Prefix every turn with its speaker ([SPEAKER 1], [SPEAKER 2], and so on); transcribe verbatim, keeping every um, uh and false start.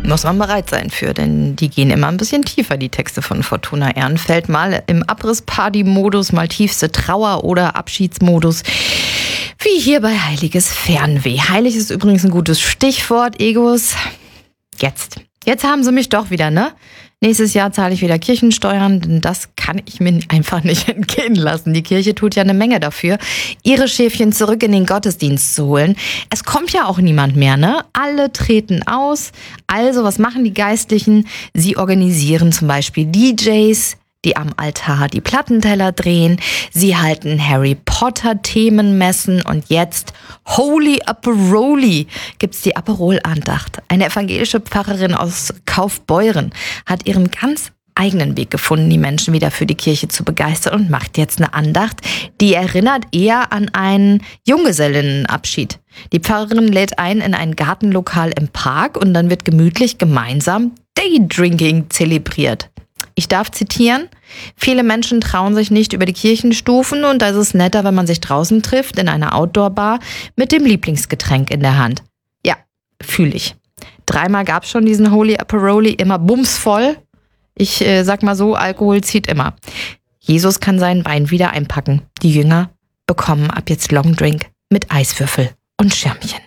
[SPEAKER 1] Muss man bereit sein für, denn die gehen immer ein bisschen tiefer, die Texte von Fortuna Ehrenfeld. Mal im Abriss-Party-Modus, mal tiefste Trauer- oder Abschiedsmodus. Wie hier bei Heiliges Fernweh. Heilig ist übrigens ein gutes Stichwort, Egos. Jetzt. Jetzt haben sie mich doch wieder, ne? Nächstes Jahr zahle ich wieder Kirchensteuern, denn das kann ich mir einfach nicht entgehen lassen. Die Kirche tut ja eine Menge dafür, ihre Schäfchen zurück in den Gottesdienst zu holen. Es kommt ja auch niemand mehr, ne? Alle treten aus. Also, was machen die Geistlichen? Sie organisieren zum Beispiel D Js, die am Altar die Plattenteller drehen. Sie halten Harry Potter Themenmessen und jetzt Holy Aperoli gibt's die Aperol-Andacht. Eine evangelische Pfarrerin aus Kaufbeuren hat ihren ganz eigenen Weg gefunden, die Menschen wieder für die Kirche zu begeistern und macht jetzt eine Andacht, die erinnert eher an einen Junggesellinnenabschied. Die Pfarrerin lädt ein in ein Gartenlokal im Park und dann wird gemütlich gemeinsam Daydrinking zelebriert. Ich darf zitieren: Viele Menschen trauen sich nicht über die Kirchenstufen und da ist es netter, wenn man sich draußen trifft, in einer Outdoor-Bar mit dem Lieblingsgetränk in der Hand. Ja, fühle ich. Dreimal gab's schon diesen Holy Aperoli, immer bumsvoll. Ich äh, sag mal so, Alkohol zieht immer. Jesus kann seinen Wein wieder einpacken. Die Jünger bekommen ab jetzt Longdrink mit Eiswürfel und Schirmchen.